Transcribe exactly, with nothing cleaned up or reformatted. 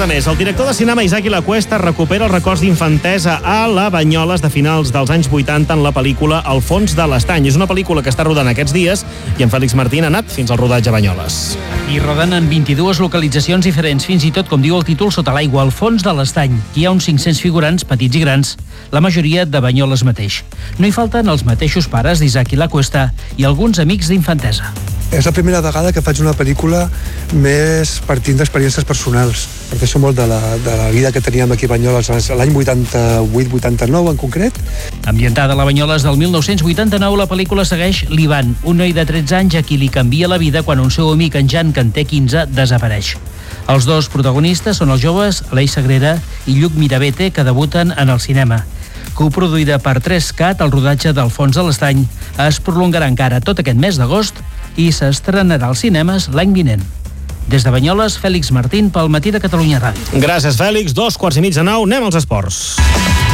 cosa més. El director de cinema Isaki Lacuesta recupera els records d'infantesa a la Banyoles de finals dels anys vuitanta en la pel·lícula El fons de l'estany. És una pel·lícula que està rodant aquests dies i en Fèlix Martín ha anat fins al rodatge a Banyoles. I rodant en vint-i-dues localitzacions diferents, fins i tot, com diu el títol, sota l'aigua, al fons de l'estany. Hi ha uns cinc-cents figurants, petits i grans, la majoria de Banyoles mateix. No hi falten els mateixos pares d'Isaki Lacuesta i alguns amics d'infantesa. És la primera vegada que faig una pel·lícula més partint d'experiències personals, perquè això molt de la, de la vida que teníem aquí a Banyoles l'any vuitanta-vuit vuitanta-nou en concret. Ambientada a la Banyoles del mil nou-cents vuitanta-nou, la pel·lícula segueix l'Ivan, un noi de tretze anys a qui li canvia la vida quan un seu amic, en Jan, que en té quinze, desapareix. Els dos protagonistes són els joves Aleix Sagrera i Lluc Mirabete, que debuten en el cinema. Coproduïda per tres cat, el rodatge del Fons de l'Estany es prolongarà encara tot aquest mes d'agost i s'estrenarà als cinemes l'any vinent. Des de Banyoles, Fèlix Martín pel Matí de Catalunya Ràdio. Gràcies, Fèlix. Dos quarts i mig de nou, anem als esports.